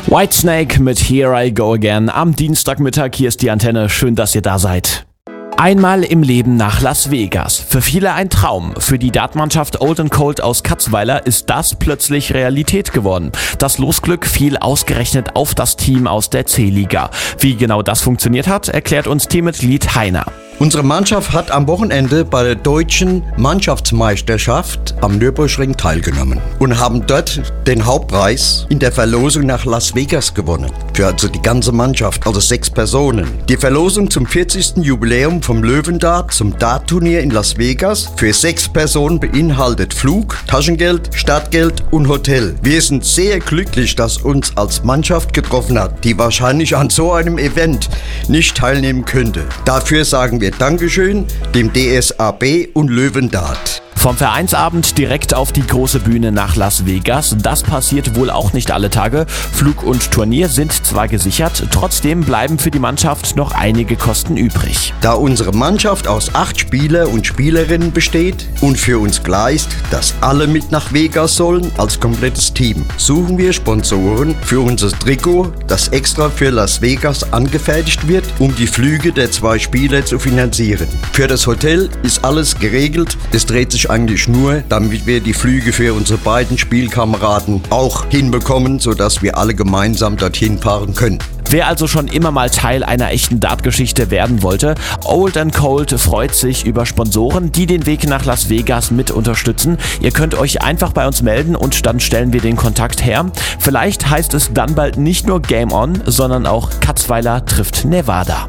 Whitesnake mit Here I Go Again. Am Dienstagmittag, hier ist die Antenne. Schön, dass ihr da seid. Einmal im Leben nach Las Vegas. Für viele ein Traum. Für die Dartmannschaft Old & Cold aus Katzweiler ist das plötzlich Realität geworden. Das Losglück fiel ausgerechnet auf das Team aus der C-Liga. Wie genau das funktioniert hat, erklärt uns Teammitglied Heiner. Unsere Mannschaft hat am Wochenende bei der deutschen Mannschaftsmeisterschaft am Nürburgring teilgenommen und haben dort den Hauptpreis in der Verlosung nach Las Vegas gewonnen. Für also die ganze Mannschaft, also 6 Personen. Die Verlosung zum 40. Jubiläum vom Löwendart zum Dartturnier in Las Vegas für 6 Personen beinhaltet Flug, Taschengeld, Startgeld und Hotel. Wir sind sehr glücklich, dass uns als Mannschaft getroffen hat, die wahrscheinlich an so einem Event nicht teilnehmen könnte. Dafür sagen wir Dankeschön dem DSAB und Löwendart. Vom Vereinsabend direkt auf die große Bühne nach Las Vegas. Das passiert wohl auch nicht alle Tage. Flug und Turnier sind zwar gesichert, trotzdem bleiben für die Mannschaft noch einige Kosten übrig. Da unsere Mannschaft aus 8 Spieler und Spielerinnen besteht und für uns klar ist, dass alle mit nach Vegas sollen als komplettes Team, suchen wir Sponsoren für unser Trikot, das extra für Las Vegas angefertigt wird, um die Flüge der 2 Spieler zu finanzieren. Für das Hotel ist alles geregelt. Es dreht sich eigentlich nur, damit wir die Flüge für unsere beiden Spielkameraden auch hinbekommen, sodass wir alle gemeinsam dorthin fahren können. Wer also schon immer mal Teil einer echten Dartgeschichte werden wollte, Old & Cold freut sich über Sponsoren, die den Weg nach Las Vegas mit unterstützen. Ihr könnt euch einfach bei uns melden und dann stellen wir den Kontakt her. Vielleicht heißt es dann bald nicht nur Game On, sondern auch Katzweiler trifft Nevada.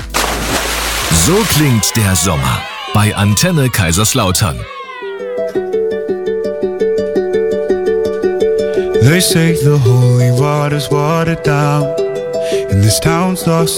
So klingt der Sommer bei Antenne Kaiserslautern. They say the holy water's watered down, and this town's lost